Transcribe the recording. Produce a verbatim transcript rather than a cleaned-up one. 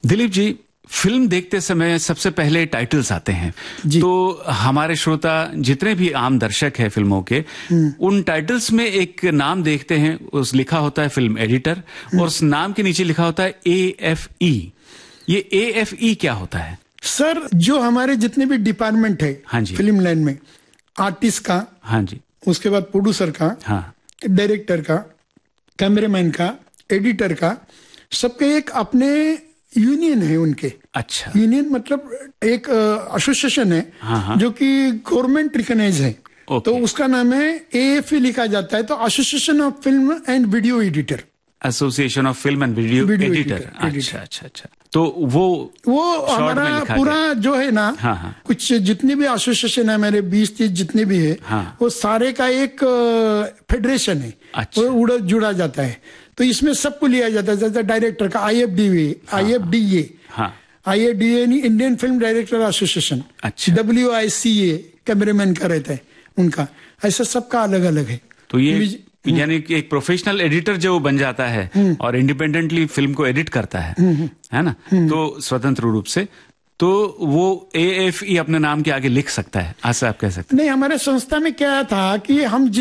Dilip ji, film देखते समय सबसे पहले टाइटल्स आते हैं, तो हमारे श्रोता जितने भी आम दर्शक हैं फिल्मों के, उन टाइटल्स में एक नाम देखते हैं, उस लिखा होता है फिल्म एडिटर, और उस नाम के नीचे लिखा होता है ए एफ ई। ये ए एफ ई क्या होता है? सर, जो हमारे जितने भी डिपार्टमेंट है हाँ जी, फिल्म लाइन में, आर्टिस्ट का, हाँ जी, उसके बाद प्रोड्यूसर का, हाँ, डायरेक्टर का, कैमरामैन का, एडिटर का, सबके एक अपने यूनियन है उनके। अच्छा, यूनियन मतलब एक एसोसिएशन है, हाँ, हाँ, जो कि गवर्नमेंट रिकॉग्नाइज है, तो उसका नाम है ए एफ ई लिखा जाता है, तो association of film and video editor. Association of film and video editor. अच्छा अच्छा अच्छा। तो वो वो हमारा पूरा जो है ना, हाँ, हाँ, कुछ जितने भी एसोसिएशन है हमारे बीस तीस जितने भी है, हाँ, वो सारे का एक फेडरेशन है। अच्छा। वो उड़ा जुड़ा जाता है, तो इसमें सबको लिया जाता है, जैसे डायरेक्टर का I F D A, I F D A, I F D A Indian film director association. अच्छा। W I C A cameraman का रहता है उनका, ऐसा सबका अलग अलग है। तो ये यानी कि एक प्रोफेशनल एडिटर जो बन जाता है और इंडिपेंडेंटली फिल्म को एडिट करता है, है ना, तो स्वतंत्र रूप से, तो वो ए एफ ई अपने नाम के आगे लिख सकता है, ऐसा आप कह सकते हैं? नहीं, हमारे संस्था में क्या था कि हम